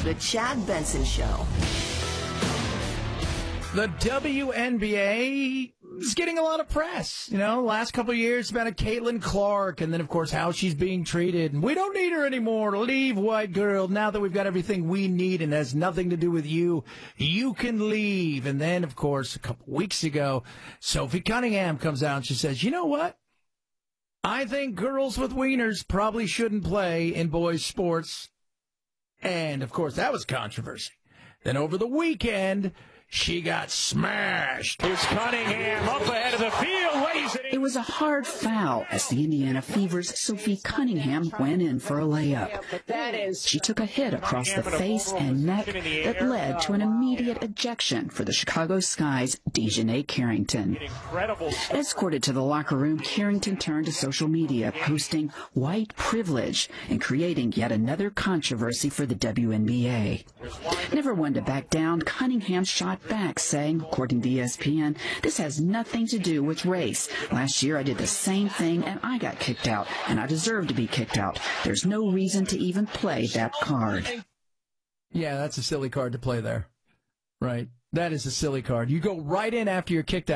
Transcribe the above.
The Chad Benson Show. The WNBA is getting a lot of press. You know, last couple of years about Caitlin Clark, and then, of course, how she's being treated. And we don't need her anymore. Leave, white girl. Now that we've got everything we need and has nothing to do with you, you can leave. And then, of course, a couple weeks ago, Sophie Cunningham comes out and she says, you know what? I think girls with wieners probably shouldn't play in boys' sports. And, of course, that was controversy. Then over the weekend, she got smashed. Here's Cunningham up ahead of the field. Lays it in. It was a hard foul as the Indiana Fever's Sophie Cunningham went in for a layup. She took a hit across the face and neck that led to an immediate ejection for the Chicago Sky's Dejanay Carrington. Escorted to the locker room, Carrington turned to social media, posting white privilege and creating yet another controversy for the WNBA. Never one to back down, Cunningham shot back, saying, according to ESPN, this has nothing to do with race. Last year I did the same thing and I got kicked out, and I deserve to be kicked out. There's no reason to even play that card. Yeah, that's a silly card to play there. Right. That is a silly card. You go right in after you're kicked out.